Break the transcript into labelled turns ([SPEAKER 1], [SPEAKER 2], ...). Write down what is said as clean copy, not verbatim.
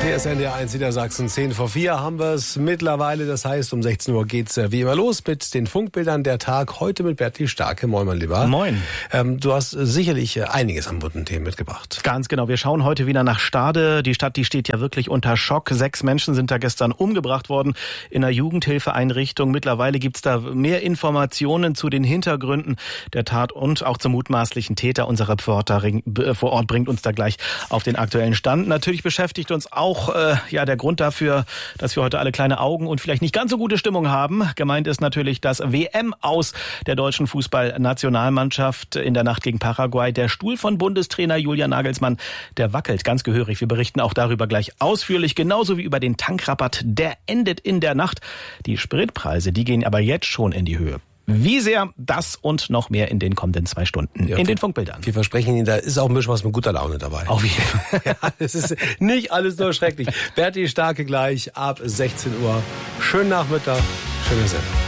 [SPEAKER 1] Hier ist NDR1 Niedersachsen, 10 vor 4 haben wir es mittlerweile. Das heißt, um 16 Uhr geht's wie immer los mit den Funkbildern der Tag. Heute mit Berti Starke. Moin, mein Lieber.
[SPEAKER 2] Moin.
[SPEAKER 1] Du hast sicherlich einiges an bunten Themen mitgebracht.
[SPEAKER 2] Ganz genau. Wir schauen heute wieder nach Stade. Die Stadt, die steht ja wirklich unter Schock. 6 Menschen sind da gestern umgebracht worden in einer Jugendhilfeeinrichtung. Mittlerweile gibt's da mehr Informationen zu den Hintergründen der Tat und auch zum mutmaßlichen Täter. Unser Reporter vor Ort bringt uns da gleich auf den aktuellen Stand. Natürlich beschäftigt uns auch der Grund dafür, dass wir heute alle kleine Augen und vielleicht nicht ganz so gute Stimmung haben. Gemeint ist natürlich das WM-Aus der deutschen Fußballnationalmannschaft in der Nacht gegen Paraguay. Der Stuhl von Bundestrainer Julian Nagelsmann, der wackelt ganz gehörig. Wir berichten auch darüber gleich ausführlich, genauso wie über den Tankrabatt. Der endet in der Nacht. Die Spritpreise, die gehen aber jetzt schon in die Höhe. Wie sehr, das und noch mehr in den kommenden 2 Stunden in den Funkbildern.
[SPEAKER 1] Wir versprechen Ihnen, da ist auch ein bisschen was mit guter Laune dabei.
[SPEAKER 2] Auf jeden Fall.
[SPEAKER 1] Ja, es ist nicht alles nur schrecklich. Berti Starke gleich ab 16 Uhr. Schönen Nachmittag, schöne Sendung.